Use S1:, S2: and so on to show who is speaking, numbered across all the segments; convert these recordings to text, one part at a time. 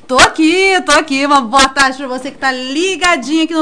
S1: Tô aqui. Uma boa tarde pra você que tá ligadinho aqui no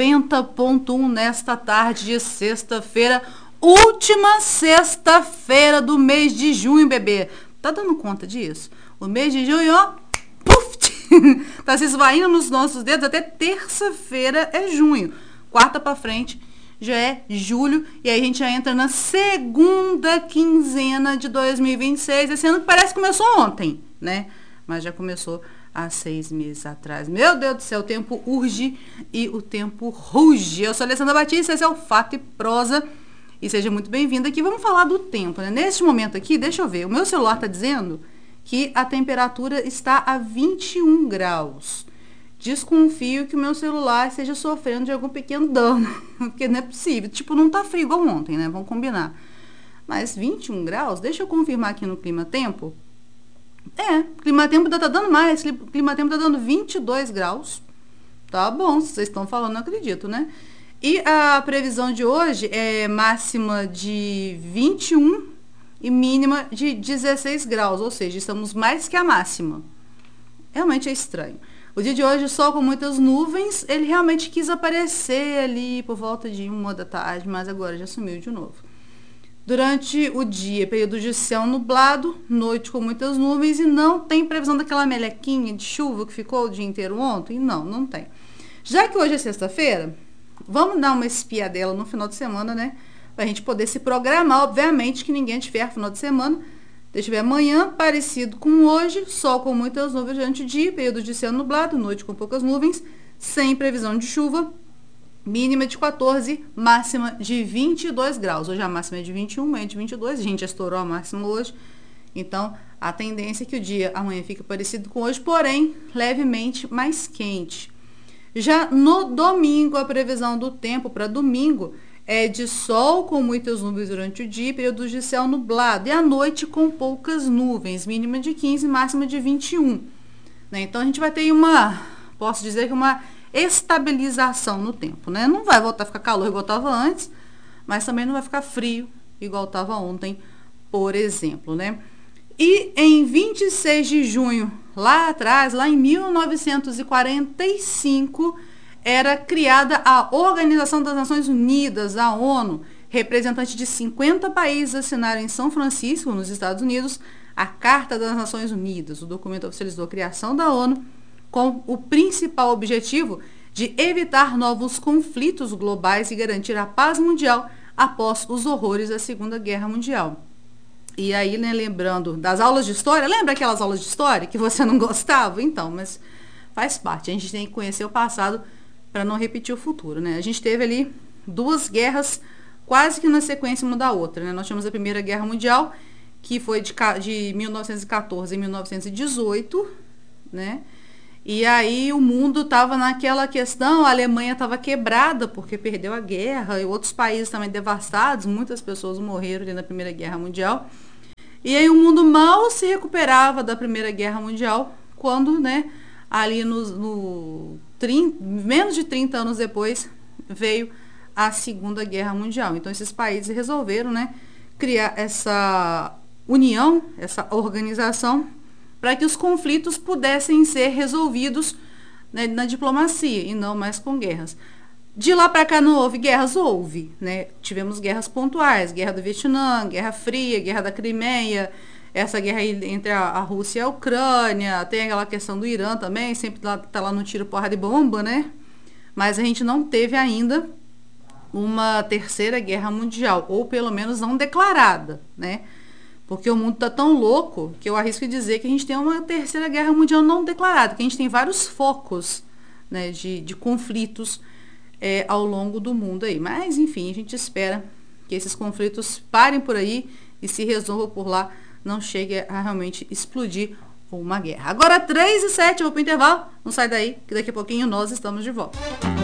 S1: 90.1 nesta tarde de sexta-feira. Última sexta-feira do mês de junho, bebê. Tá dando conta disso? O mês de junho, ó, puf, tá se esvaindo nos nossos dedos. Até terça-feira é junho. Quarta pra frente já é julho. E aí a gente já entra na segunda quinzena de 2026. Esse ano que parece que começou ontem, né? Mas já começou há 6 meses atrás. Meu Deus do céu, o tempo urge e o tempo ruge. Eu sou a Alessandra Batista, esse é o Fato e Prosa. E seja muito bem-vindo aqui. Vamos falar do tempo, né? Neste momento aqui, deixa eu ver. O meu celular está dizendo que a temperatura está a 21 graus. Desconfio que o meu celular esteja sofrendo de algum pequeno dano. Porque não é possível. Tipo, não tá frio igual ontem, né? Vamos combinar. Mas 21 graus, deixa eu confirmar aqui no clima-tempo. Clima-tempo tá dando mais. Clima-tempo tá dando 22 graus. Tá bom, se vocês estão falando, não acredito, né? E a previsão de hoje é máxima de 21 e mínima de 16 graus. Ou seja, estamos mais que a máxima. Realmente é estranho. O dia de hoje, o sol com muitas nuvens. Ele realmente quis aparecer ali por volta de 1 da tarde, mas agora já sumiu de novo. Durante o dia, período de céu nublado, noite com muitas nuvens e não tem previsão daquela melequinha de chuva que ficou o dia inteiro ontem? Não tem. Já que hoje é sexta-feira, vamos dar uma espiadela no final de semana, né? Pra gente poder se programar, obviamente que ninguém tiver final de semana. Deixa eu ver, amanhã parecido com hoje, sol com muitas nuvens durante o dia, período de céu nublado, noite com poucas nuvens, sem previsão de chuva. Mínima de 14, máxima de 22 graus. Hoje a máxima é de 21, amanhã é de 22. A gente já estourou a máxima hoje. Então, a tendência é que o dia amanhã fique parecido com hoje, porém, levemente mais quente. Já no domingo, a previsão do tempo para domingo é de sol com muitas nuvens durante o dia, períodos de céu nublado. E à noite com poucas nuvens, mínima de 15, máxima de 21. Né? Então, a gente vai ter posso dizer que uma estabilização no tempo, né? Não vai voltar a ficar calor igual estava antes, mas também não vai ficar frio igual estava ontem, por exemplo, né? E em 26 de junho, lá atrás, lá em 1945, era criada a Organização das Nações Unidas, a ONU. Representantes de 50 países assinaram em São Francisco, nos Estados Unidos, a Carta das Nações Unidas. O documento oficializou a criação da ONU com o principal objetivo de evitar novos conflitos globais e garantir a paz mundial após os horrores da Segunda Guerra Mundial. E aí, né, lembrando das aulas de história, lembra aquelas aulas de história que você não gostava? Então, mas faz parte, a gente tem que conhecer o passado para não repetir o futuro, né? A gente teve ali 2 guerras quase que na sequência uma da outra, né? Nós tivemos a Primeira Guerra Mundial, que foi de 1914 a 1918, né? E aí o mundo estava naquela questão, a Alemanha estava quebrada porque perdeu a guerra, e outros países também devastados, muitas pessoas morreram ali na Primeira Guerra Mundial. E aí o mundo mal se recuperava da Primeira Guerra Mundial, quando, né, ali menos de 30 anos depois, veio a Segunda Guerra Mundial. Então esses países resolveram, né, criar essa união, essa organização, para que os conflitos pudessem ser resolvidos, né, na diplomacia e não mais com guerras. De lá para cá não houve guerras? Houve, né? Tivemos guerras pontuais, Guerra do Vietnã, Guerra Fria, Guerra da Crimeia, essa guerra aí entre a Rússia e a Ucrânia, tem aquela questão do Irã também, sempre tá lá no tiro, porra de bomba, né? Mas a gente não teve ainda uma terceira guerra mundial, ou pelo menos não declarada, né? Porque o mundo está tão louco que eu arrisco dizer que a gente tem uma terceira guerra mundial não declarada, que a gente tem vários focos, né, de conflitos ao longo do mundo aí. Mas, enfim, a gente espera que esses conflitos parem por aí e se resolvam por lá, não chegue a realmente explodir uma guerra. Agora, 3h07, eu vou para o intervalo. Não sai daí, que daqui a pouquinho nós estamos de volta.